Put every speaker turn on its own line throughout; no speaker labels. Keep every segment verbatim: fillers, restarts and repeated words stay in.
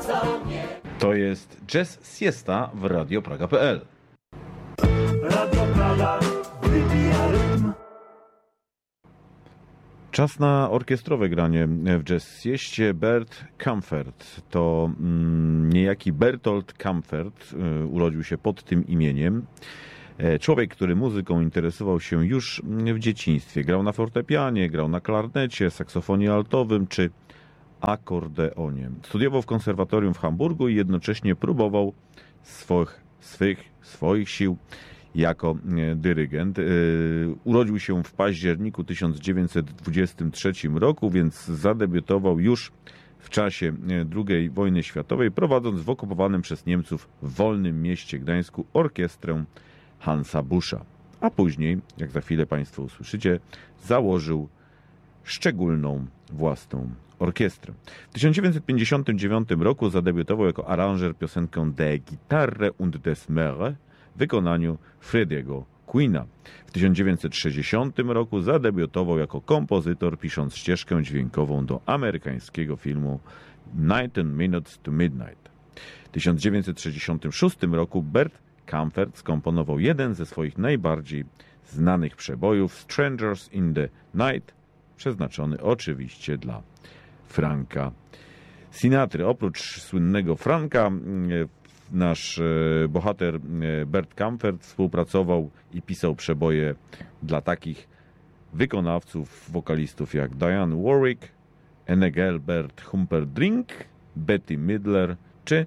To jest Jazz Siesta w Radio Praga kropka p l.
Radio Praga wybija rytm.
Czas na orkiestrowe granie w Jazz Sieście. Bert Kaempfert to mm, niejaki Bertolt Kaempfert, y, urodził się pod tym imieniem. E, człowiek, który muzyką interesował się już w dzieciństwie. Grał na fortepianie, grał na klarnecie, saksofonie altowym czy akordeonie. Studiował w konserwatorium w Hamburgu i jednocześnie próbował swoich, swych, swoich sił jako dyrygent. Urodził się w październiku tysiąc dziewięćset dwudziestym trzecim roku, więc zadebiutował już w czasie drugiej wojny światowej, prowadząc w okupowanym przez Niemców wolnym mieście Gdańsku orkiestrę Hansa Buscha. A później, jak za chwilę Państwo usłyszycie, założył szczególną własną orkiestrę. W tysiąc dziewięćset pięćdziesiątym dziewiątym roku zadebiutował jako aranżer piosenkę De Gitarre und des Meeres w wykonaniu Freddie'ego Queena. W tysiąc dziewięćset sześćdziesiątym roku zadebiutował jako kompozytor, pisząc ścieżkę dźwiękową do amerykańskiego filmu nineteen minutes to Midnight. W tysiąc dziewięćset sześćdziesiątym szóstym roku Bert Kaempfert skomponował jeden ze swoich najbardziej znanych przebojów, Strangers in the Night, przeznaczony oczywiście dla Franka Sinatry. Oprócz słynnego Franka, nasz bohater Bert Kaempfert współpracował i pisał przeboje dla takich wykonawców, wokalistów jak Diane Warwick, Engelbert Humperdinck, Betty Midler czy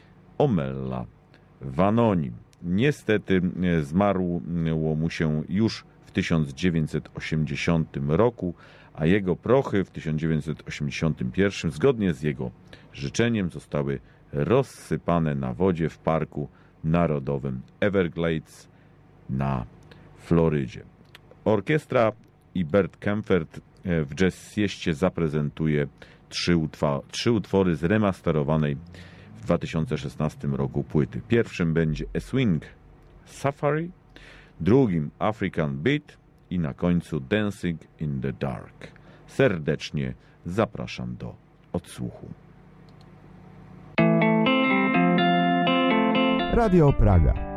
Omella Vanoni. Niestety zmarło mu się już w tysiąc dziewięćset osiemdziesiątym roku, a jego prochy w tysiąc dziewięćset osiemdziesiątym pierwszym zgodnie z jego życzeniem zostały rozsypane na wodzie w Parku Narodowym Everglades na Florydzie. Orkiestra i Bert Kaempfert w Jazz Sieście zaprezentuje trzy, utwa- trzy utwory z remasterowanej w dwa tysiące szesnastym roku płyty. Pierwszym będzie A Swing Safari, drugim African Beat i na końcu Dancing in the Dark. Serdecznie zapraszam do odsłuchu.
Radio Praga.